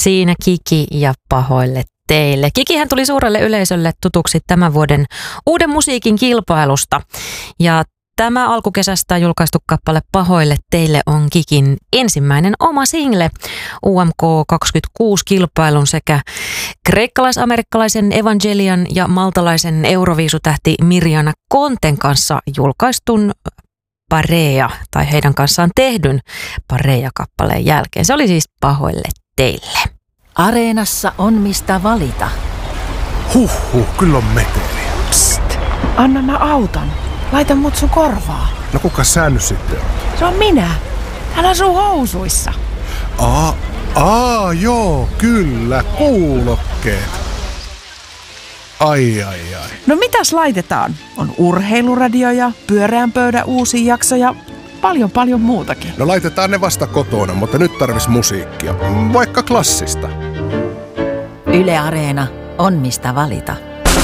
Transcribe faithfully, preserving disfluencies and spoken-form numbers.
Siinä Kiki ja Pahoille teille. Kikihän tuli suurelle yleisölle tutuksi tämän vuoden uuden musiikin kilpailusta. Ja tämä alkukesästä julkaistu kappale Pahoille teille on Kikin ensimmäinen oma single U M K kaksikymmentäkuusi-kilpailun sekä kreikkalais-amerikkalaisen Evangelian ja maltalaisen euroviisutähti Mirjana Konten kanssa julkaistun Parea tai heidän kanssaan tehdyn Parea-kappaleen jälkeen. Se oli siis Pahoille teille. Areenassa on mistä valita. Huhhuh, kyllä on meteliä. Psst, anna mä autan. Laita mut sun korvaa. No kuka sä nyt sitten on? Se on minä. Hän asuu housuissa. Aa, aa, joo, kyllä, kuulokkeet. Ai, ai, ai. No mitäs laitetaan? On urheiluradio ja pyöreän pöydän uusi jakso ja paljon paljon muutakin. No laitetaan ne vasta kotona, mutta nyt tarvis musiikkia. Vaikka klassista. Yle Areena on mistä valita.